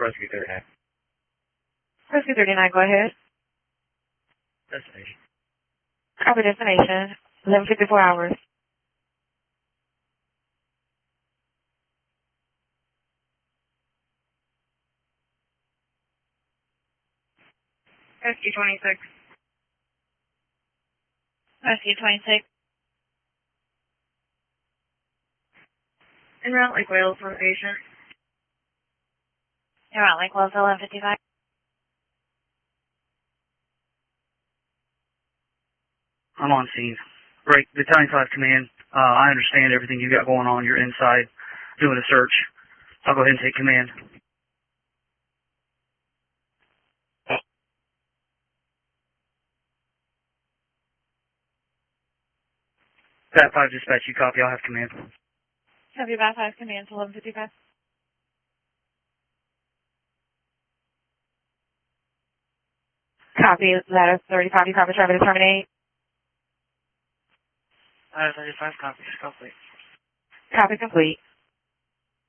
Rescue 39. Rescue 39, go ahead. Destination. Copy destination. 11:54 hours. Rescue 26. Rescue 26. En route, Lake Wales location. You're out Lake Wales, 11:55. I'm on scene. Great. Battalion 5 Command. I understand everything you got going on. You're inside doing a search. I'll go ahead and take command. Bat 5 dispatch, you copy. I'll have command. Copy Bat 5 command to 11:55. Copy ladder 35. You copy traffic to terminate. Ladder 35 copies. Complete. Copy complete.